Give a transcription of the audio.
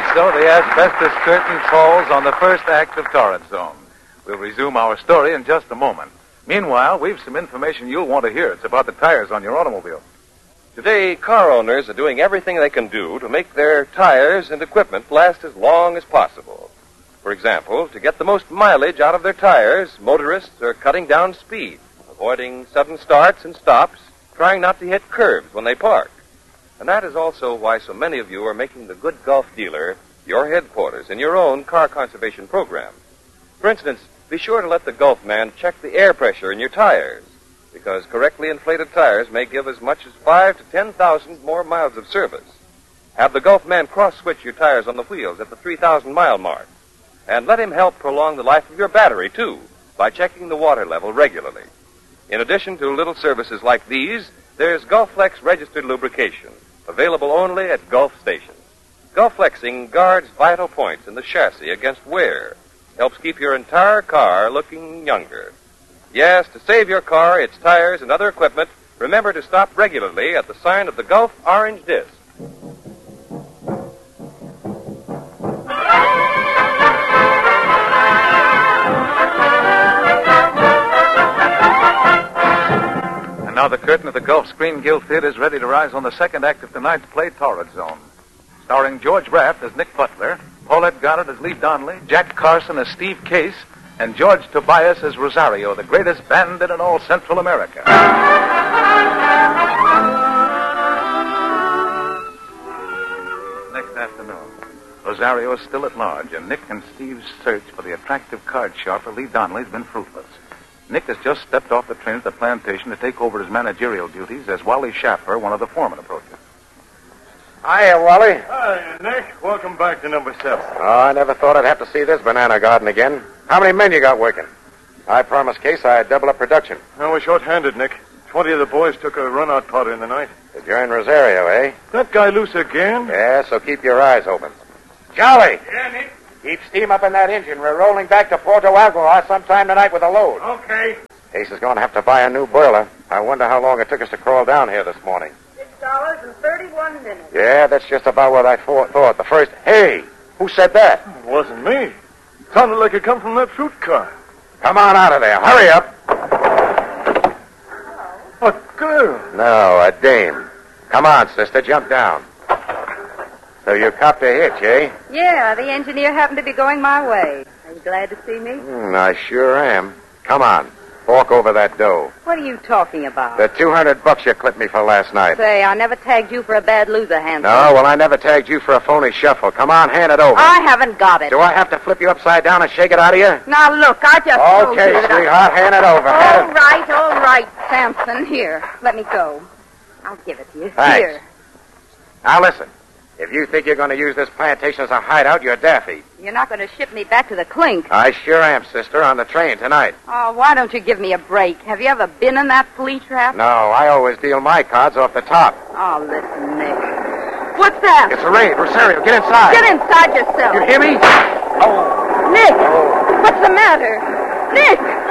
so the asbestos curtain falls on the first act of Torrid Zone. We'll resume our story in just a moment. Meanwhile, we've some information you'll want to hear. It's about the tires on your automobile. Today, car owners are doing everything they can do to make their tires and equipment last as long as possible. For example, to get the most mileage out of their tires, motorists are cutting down speed, avoiding sudden starts and stops, trying not to hit curbs when they park. And that is also why so many of you are making the Good Gulf dealer your headquarters in your own car conservation program. For instance, be sure to let the Gulf man check the air pressure in your tires, because correctly inflated tires may give as much as 5,000 to 10,000 more miles of service. Have the Gulf man cross-switch your tires on the wheels at the 3,000-mile mark. And let him help prolong the life of your battery, too, by checking the water level regularly. In addition to little services like these, there's Gulflex registered lubrication, available only at Gulf stations. Gulflexing guards vital points in the chassis against wear, helps keep your entire car looking younger. Yes, to save your car, its tires, and other equipment, remember to stop regularly at the sign of the Gulf orange disc. And now the curtain of the Gulf Screen Guild Theater is ready to rise on the second act of tonight's play, Torrid Zone. Starring George Raft as Nick Butler, Paulette Goddard as Lee Donnelly, Jack Carson as Steve Case, and George Tobias as Rosario, the greatest bandit in all Central America. Next afternoon, Rosario is still at large, and Nick and Steve's search for the attractive card sharper Lee Donnelly has been fruitless. Nick has just stepped off the train at the plantation to take over his managerial duties as Wally Schaffer, one of the foremen, approaches. Hiya, Wally. Hi, Nick. Welcome back to number 7. Oh, I never thought I'd have to see this banana garden again. How many men you got working? I promised Case I'd double up production. Now, we're short-handed, Nick. 20 of the boys took a run-out powder in the night. To join Rosario, eh? That guy loose again? Yeah, so keep your eyes open. Charlie! Yeah, Nick? Keep steam up in that engine. We're rolling back to Porto Alcoa sometime tonight with a load. Okay. Case is going to have to buy a new boiler. I wonder how long it took us to crawl down here this morning. $6.31. Yeah, that's just about what I thought. The first... Hey! Who said that? It wasn't me. Sounded like it come from that fruit car. Come on out of there. Hurry up. A girl. No, a dame. Come on, sister. Jump down. So you copped a hitch, eh? Yeah, the engineer happened to be going my way. Are you glad to see me? I sure am. Come on. Fork over that dough. What are you talking about? The $200 you clipped me for last night. Say, I never tagged you for a bad loser, Hanson. No, well, I never tagged you for a phony shuffle. Come on, hand it over. I haven't got it. Do I have to flip you upside down and shake it out of you? Now, look, I just told you Okay, that sweetheart, hand it over. All right, Samson. Here, let me go. I'll give it to you. Thanks. Here. Now, listen. If you think you're going to use this plantation as a hideout, you're daffy. You're not going to ship me back to the clink. I sure am, sister, on the train tonight. Oh, why don't you give me a break? Have you ever been in that flea trap? No, I always deal my cards off the top. Oh, listen, Nick. What's that? It's a raid. Rosario, get inside. Get inside yourself. You hear me? Nick! What's the matter? Nick!